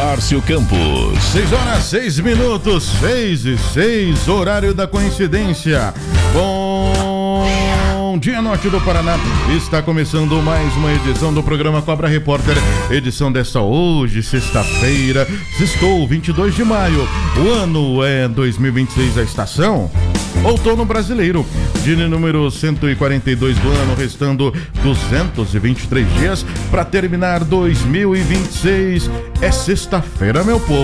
Márcio Campos. 6h06, 6:06, horário da coincidência. Bom dia, Norte do Paraná. Está começando mais uma edição do programa Cobra Repórter. Edição desta hoje, sexta-feira, sextou, 22 de maio. O ano é 2026, a estação outono brasileiro, dia número 142 do ano, restando 223 dias para terminar 2026. É sexta-feira, meu povo.